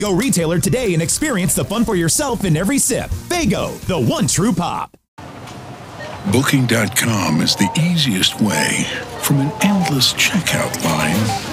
Go retailer today and experience the fun for yourself in every sip. Faygo, the one true pop. Booking.com is the easiest way from an endless checkout line